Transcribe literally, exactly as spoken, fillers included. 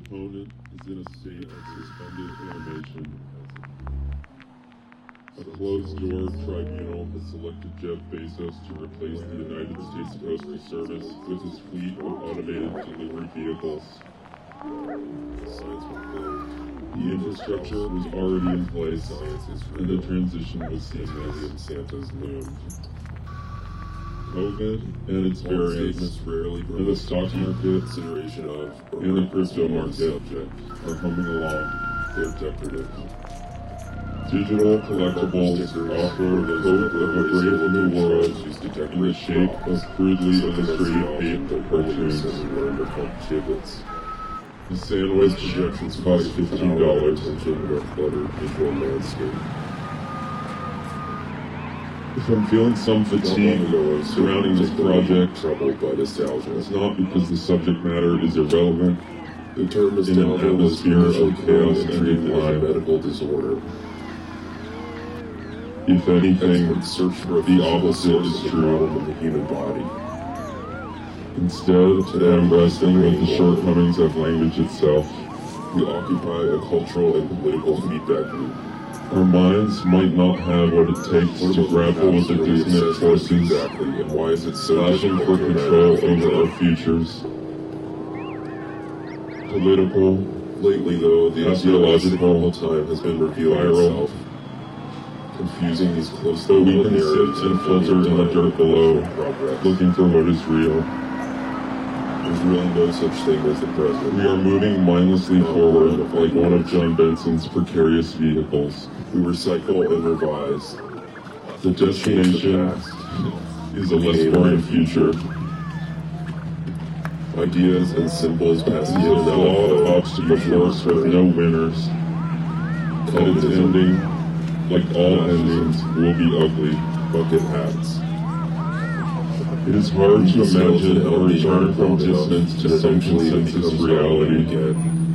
component is in a state of suspended animation. A closed-door tribunal has selected Jeff Bezos to replace the United States Postal Service with his fleet of automated delivery vehicles. The infrastructure was already in place, and the transition was seamless. Santa's loomed. COVID and its variants, and the stock market, Consideration of and the crypto market subject. are humming along. They're decorative. Digital collectibles offer the hope of a brave new world in the shape of crudely illustrated paper cartoons. Giblets. The sandwich costs fifteen dollars. Cluttered visual landscape. If I'm feeling some fatigue surrounding this project, Troubled by nostalgia. it's not because the subject matter is irrelevant. The term is In an nostalgia was atmosphere of initially chaos coined and treated as a decline. medical disorder. If anything, Experts search for a the opposite source is of the true. problem in the human body. Instead, today I'm wrestling with the shortcomings of language itself. We occupy a cultural and political feedback loop. Our minds might not have what it takes to grapple with the dissonant forces Exactly, and why is it so clashing for difficult to control imagine over our things? futures. Political, Lately, though, the ideological, ideological time has been revealing viral, itself, confusing these close so we to can sift and filter in the dirt below, progress. looking for what is real. There's really no such thing as the present. We are moving mindlessly forward like one of John Benson's precarious vehicles. We recycle and revise. The destination is a less boring future. Ideas and symbols pass It's a flawed obstacle course with no winners. And its ending, like all endings, will be ugly. bucket hats. It is hard to imagine a return from distance to some consensus reality. Again.